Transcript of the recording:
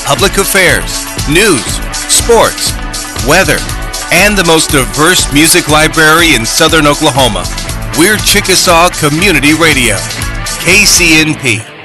public affairs, news, sports, weather, and the most diverse music library in Southern Oklahoma. We're Chickasaw Community Radio, KCNP.